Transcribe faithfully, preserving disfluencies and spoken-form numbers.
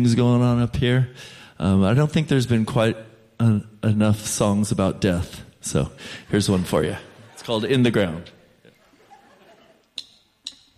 things going on up here. Um, I don't think there's been quite uh, enough songs about death. So here's one for you. It's called In the Ground.